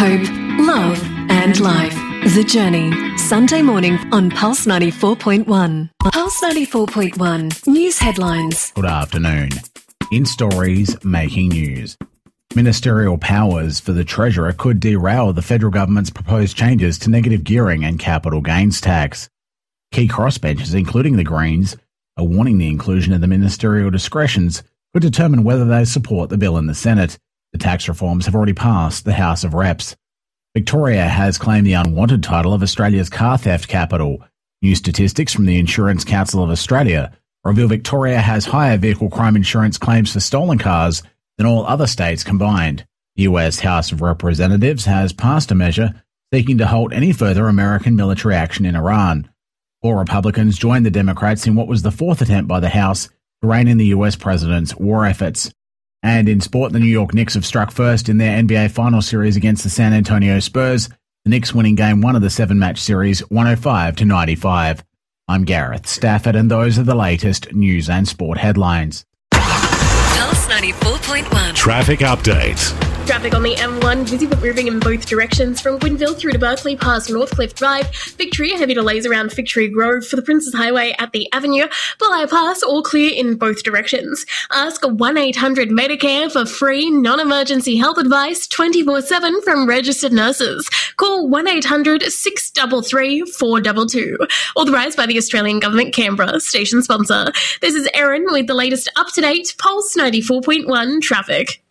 hope, love and life. The Journey, Sunday morning on Pulse 94.1. Pulse 94.1, news headlines. Good afternoon. In stories making news. Ministerial powers for the Treasurer could derail the federal government's proposed changes to negative gearing and capital gains tax. Key crossbenchers, including the Greens, are warning the inclusion of the ministerial discretions could determine whether they support the bill in the Senate. The tax reforms have already passed the House of Reps. Victoria has claimed the unwanted title of Australia's car theft capital. New statistics from the Insurance Council of Australia reveal Victoria has higher vehicle crime insurance claims for stolen cars than all other states combined. The US House of Representatives has passed a measure seeking to halt any further American military action in Iran. 4 Republicans joined the Democrats in what was the 4th attempt by the House to rein in the US president's war efforts. And in sport, the New York Knicks have struck first in their NBA Final Series against the San Antonio Spurs, the Knicks winning Game 1 of the 7-match series 105-95. I'm Gareth Stafford, and those are the latest news and sport headlines. Pulse 94.1. Traffic update. Traffic on the M1, busy but moving in both directions from Gwynville through to Berkeley past Northcliffe Drive. Victoria, heavy delays around Victory Grove for the Princes Highway at the Avenue. Blair Pass, all clear in both directions. Ask 1-800-MEDICARE for free non-emergency health advice 24/7 from registered nurses. Call 1-800-633-422. Authorised by the Australian Government, Canberra, station sponsor. This is Erin with the latest up-to-date Pulse 94.1 traffic.